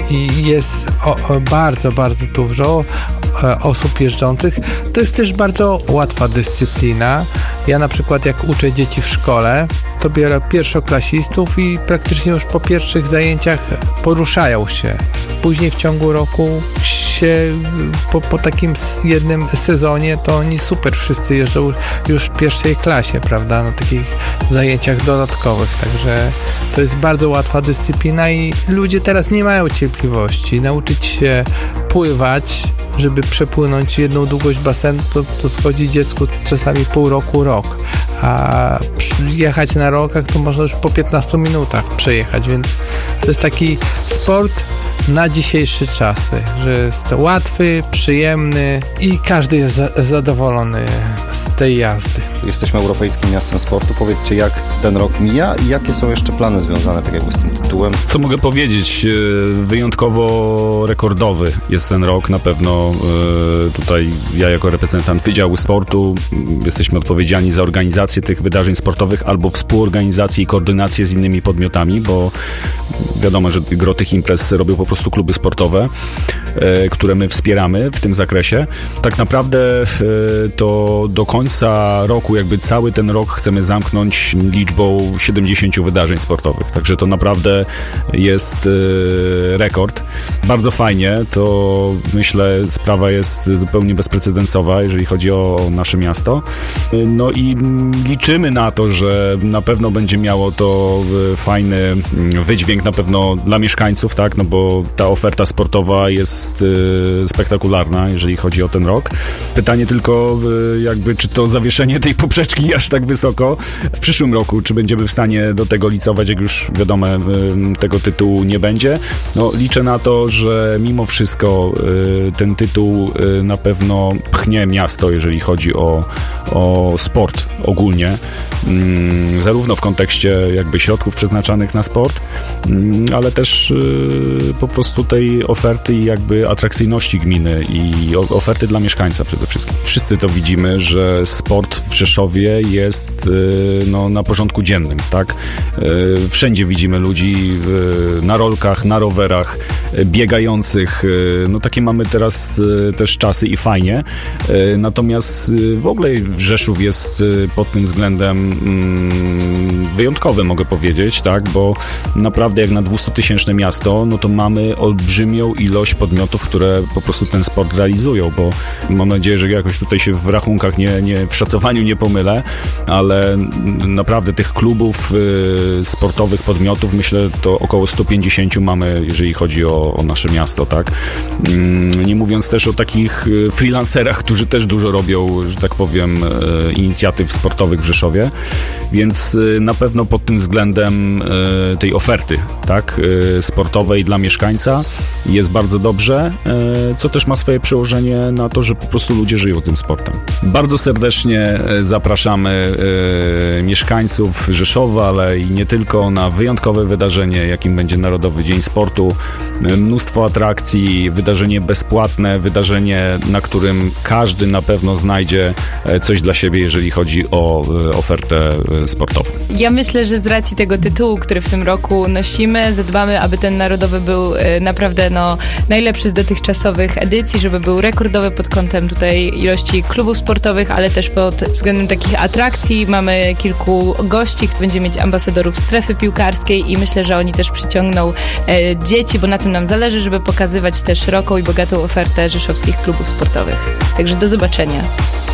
i jest bardzo, bardzo dużo osób jeżdżących. To jest też bardzo łatwa dyscyplina. Ja na przykład jak uczę dzieci w szkole, to biorę pierwszoklasistów i praktycznie już po pierwszych zajęciach poruszają się. Później w ciągu roku po takim jednym sezonie to oni super wszyscy jeżdżą już w pierwszej klasie, prawda, na takich zajęciach dodatkowych, także to jest bardzo łatwa dyscyplina i ludzie teraz nie mają cierpliwości. Nauczyć się pływać, żeby przepłynąć jedną długość basenu, to schodzi dziecku czasami pół roku, rok, a jechać na rolkach to można już po 15 minutach przejechać, więc to jest taki sport na dzisiejsze czasy, że jest to łatwy, przyjemny i każdy jest zadowolony z tej jazdy. Jesteśmy Europejskim Miastem Sportu. Powiedzcie, jak ten rok mija i jakie są jeszcze plany związane tak jakby z tym tytułem? Co mogę powiedzieć? Wyjątkowo rekordowy jest ten rok. Na pewno tutaj ja jako reprezentant Wydziału Sportu jesteśmy odpowiedzialni za organizację tych wydarzeń sportowych albo współorganizację i koordynację z innymi podmiotami, bo wiadomo, że gro tych imprez robią po prostu kluby sportowe, które my wspieramy w tym zakresie. Tak naprawdę to do końca roku, jakby cały ten rok chcemy zamknąć liczbą 70 wydarzeń sportowych. Także to naprawdę jest rekord. Bardzo fajnie. To myślę, sprawa jest zupełnie bezprecedensowa, jeżeli chodzi o nasze miasto. No i liczymy na to, że na pewno będzie miało to fajny wydźwięk na pewno dla mieszkańców, tak, no bo ta oferta sportowa jest spektakularna, jeżeli chodzi o ten rok. Pytanie tylko jakby, czy to zawieszenie tej poprzeczki aż tak wysoko w przyszłym roku, czy będziemy w stanie do tego licować, jak już wiadomo, tego tytułu nie będzie. No, liczę na to, że mimo wszystko ten tytuł na pewno pchnie miasto, jeżeli chodzi o sport ogólnie, zarówno w kontekście jakby środków przeznaczanych na sport, ale też po prostu tej oferty i jakby atrakcyjności gminy i oferty dla mieszkańca przede wszystkim. Wszyscy to widzimy, że sport w Rzeszowie jest na porządku dziennym, tak? Wszędzie widzimy ludzi na rolkach, na rowerach, biegających. No takie mamy teraz też czasy i fajnie. Natomiast w ogóle Rzeszów jest pod tym względem wyjątkowy, mogę powiedzieć, tak? Bo naprawdę jak na 200-tysięczne miasto, no to mamy olbrzymią ilość podmiotów, które po prostu ten sport realizują, bo mam nadzieję, że jakoś tutaj się w rachunkach, w szacowaniu nie pomylę, ale naprawdę tych klubów sportowych, podmiotów, myślę, to około 150 mamy, jeżeli chodzi o nasze miasto, tak? Nie mówiąc też o takich freelancerach, którzy też dużo robią, że tak powiem, inicjatyw sportowych w Rzeszowie, więc na pewno pod tym względem tej oferty, tak, sportowej dla mieszkańca jest bardzo dobrze, co też ma swoje przełożenie na to, że po prostu ludzie żyją tym sportem. Bardzo serdecznie zapraszamy mieszkańców Rzeszowa, ale i nie tylko, na wyjątkowe wydarzenie, jakim będzie Narodowy Dzień Sportu. Mnóstwo atrakcji, wydarzenie bezpłatne, wydarzenie, na którym każdy na pewno znajdzie coś dla siebie, jeżeli chodzi o ofertę sportową. Ja myślę, że z racji tego tytułu, który w tym roku nosimy, zadbamy, aby ten Narodowy był naprawdę najlepszy z dotychczasowych edycji, żeby był rekordowy pod kątem tutaj ilości klubów sportowych, ale też pod względem takich atrakcji. Mamy kilku gości, będziemy mieć ambasadorów strefy piłkarskiej i myślę, że oni też przyciągną dzieci, bo na tym nam zależy, żeby pokazywać też szeroką i bogatą ofertę rzeszowskich klubów sportowych. Także do zobaczenia.